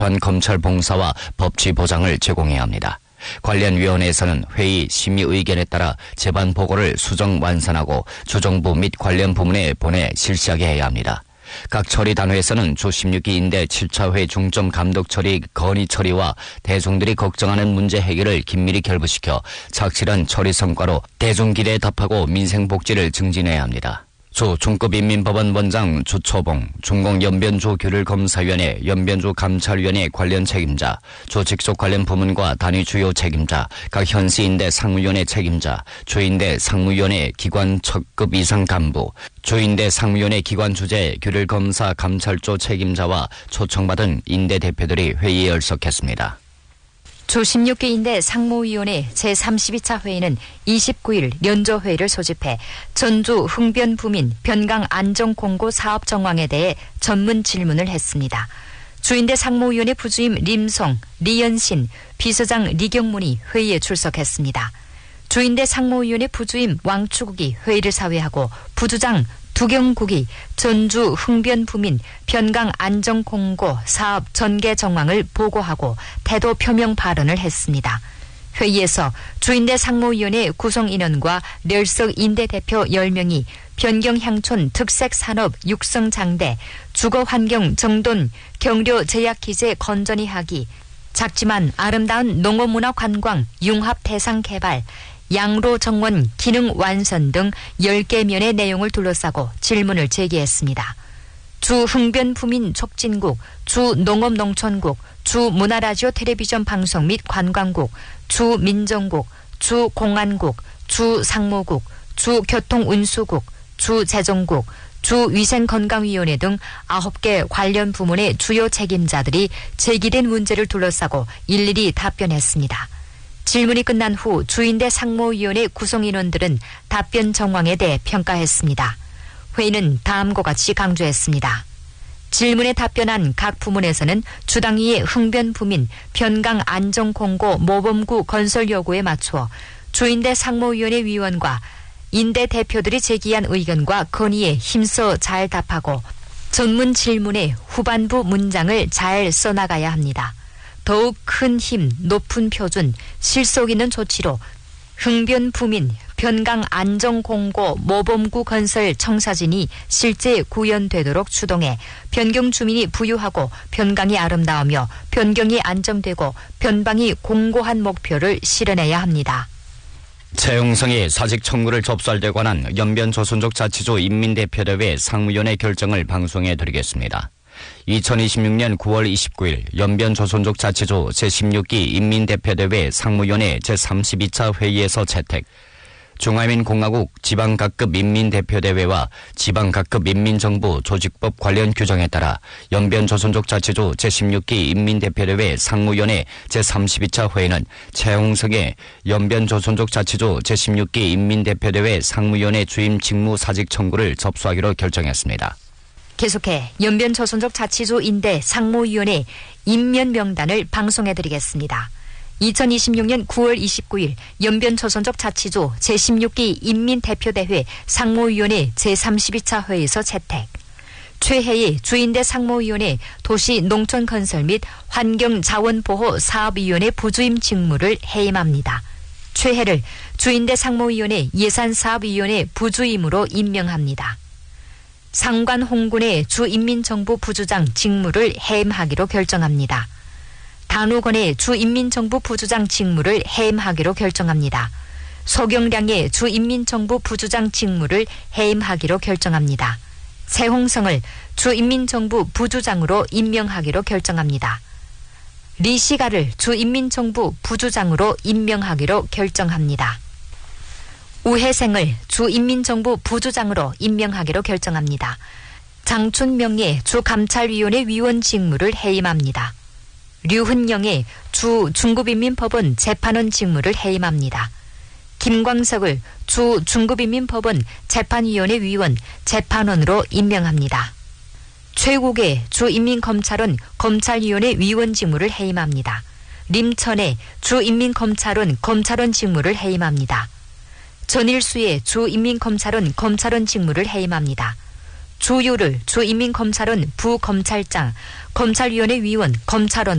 전 검찰 봉사와 법치 보장을 제공해야 합니다. 관련 위원회에서는 회의 심의 의견에 따라 재반 보고를 수정 완산하고 주정부 및 관련 부문에 보내 실시하게 해야 합니다. 각 처리 단회에서는 주 16기 인대 7차 회 중점 감독 처리, 건의 처리와 대중들이 걱정하는 문제 해결을 긴밀히 결부시켜 착실한 처리 성과로 대중 기대에 답하고 민생 복지를 증진해야 합니다. 주 중급인민법원 원장 주초봉, 중공연변조 규율검사위원회, 연변조 감찰위원회 관련 책임자, 주 직속 관련 부문과 단위 주요 책임자, 각 현시인대 상무위원회 책임자, 주인대 상무위원회 기관 척급 이상 간부, 주인대 상무위원회 기관 주재 규율검사 감찰조 책임자와 초청받은 인대 대표들이 회의에 열석했습니다. 주 16기 인대 상무위원회 제32차 회의는 29일 연조회의를 소집해 전주 흥변부민 변강 안전공고 사업 정황에 대해 전문 질문을 했습니다. 주인대 상무위원회 부주임 림송, 리연신, 비서장 리경문이 회의에 출석했습니다. 주인대 상무위원회 부주임 왕추국이 회의를 사회하고 부주장 두경국이 전주 흥변부민 변강 안전공고 사업 전개 정황을 보고하고 태도 표명 발언을 했습니다. 회의에서 주인대 상무위원회 구성인원과 렬석 인대 대표 10명이 변경향촌 특색산업 육성장대, 주거환경 정돈, 경료 제약기재 건전히 하기, 작지만 아름다운 농업문화 관광 융합 대상 개발, 양로 정원 기능 완선 등 10개 면의 내용을 둘러싸고 질문을 제기했습니다. 주 흥변부민 촉진국, 주 농업농촌국, 주 문화라디오 텔레비전 방송 및 관광국, 주 민정국, 주 공안국, 주 상무국, 주 교통운수국, 주 재정국, 주 위생건강위원회 등 9개 관련 부문의 주요 책임자들이 제기된 문제를 둘러싸고 일일이 답변했습니다. 질문이 끝난 후 주인대 상무위원회 구성인원들은 답변 정황에 대해 평가했습니다. 회의는 다음과 같이 강조했습니다. 질문에 답변한 각 부문에서는 주당위의 흥변부민 변강 안전공고 모범구 건설 요구에 맞추어 주인대 상무위원회 위원과 인대 대표들이 제기한 의견과 건의에 힘써 잘 답하고 전문 질문의 후반부 문장을 잘 써나가야 합니다. 더욱 큰 힘, 높은 표준, 실속 있는 조치로 흥변부민 변강 안전공고 모범구 건설 청사진이 실제 구현되도록 추동해 변경 주민이 부유하고 변강이 아름다우며 변경이 안정되고 변방이 공고한 목표를 실현해야 합니다. 최용성이 사직 청구를 접수할 데 관한 연변조선족 자치조 인민대표대회 상무위원회 결정을 방송해 드리겠습니다. 2026년 9월 29일 연변조선족 자치조 제16기 인민대표대회 상무위원회 제32차 회의에서 채택, 중화민공화국 지방각급 인민대표대회와 지방각급 인민정부 조직법 관련 규정에 따라 연변조선족 자치조 제16기 인민대표대회 상무위원회 제32차 회의는 최홍석의 연변조선족 자치조 제16기 인민대표대회 상무위원회 주임 직무 사직 청구를 접수하기로 결정했습니다. 계속해 연변조선족 자치조 인대 상무위원회 임면 명단을 방송해드리겠습니다. 2026년 9월 29일 연변조선족 자치조 제16기 인민대표대회 상무위원회 제32차 회의에서 채택. 최혜희 주인대 상무위원회 도시농촌건설 및 환경자원보호 사업위원회 부주임 직무를 해임합니다. 최혜를 주인대 상무위원회 예산사업위원회 부주임으로 임명합니다. 상관 홍군의 주인민정부 부주장 직무를 해임하기로 결정합니다. 단우건의 주인민정부 부주장 직무를 해임하기로 결정합니다. 소경량의 주인민정부 부주장 직무를 해임하기로 결정합니다. 세홍성을 주인민정부 부주장으로 임명하기로 결정합니다. 리시가를 주인민정부 부주장으로 임명하기로 결정합니다. 우혜생을 주인민정부 부주장으로 임명하기로 결정합니다. 장춘명의 주감찰위원회 위원 직무를 해임합니다. 류훈영의 주중급인민법원 재판원 직무를 해임합니다. 김광석을 주중급인민법원 재판위원회 위원 재판원으로 임명합니다. 최국의 주인민검찰원 검찰위원회 위원 직무를 해임합니다. 림천의 주인민검찰원 검찰원 직무를 해임합니다. 전일수의 주인민검찰원 검찰원 직무를 해임합니다. 주유를 주인민검찰원 부검찰장, 검찰위원회 위원, 검찰원